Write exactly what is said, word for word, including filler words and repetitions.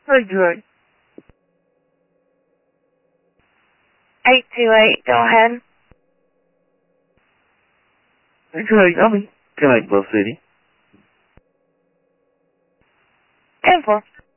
Very good. eight two eight, go ahead. Okay, I'm in Connect Bus City. ten four.